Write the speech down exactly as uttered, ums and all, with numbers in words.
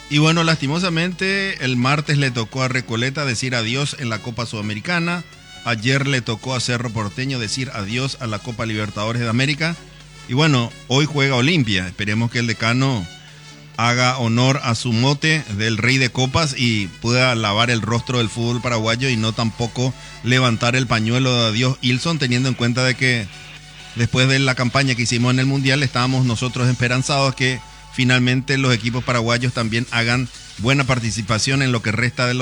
Y bueno, lastimosamente, el martes le tocó a Recoleta decir adiós en la Copa Sudamericana. Ayer le tocó a Cerro Porteño decir adiós a la Copa Libertadores de América. Y bueno, hoy juega Olimpia. Esperemos que el decano haga honor a su mote del rey de copas y pueda lavar el rostro del fútbol paraguayo y no tampoco levantar el pañuelo de adiós Ilson, teniendo en cuenta de que después de la campaña que hicimos en el Mundial estábamos nosotros esperanzados que finalmente los equipos paraguayos también hagan buena participación en lo que resta de los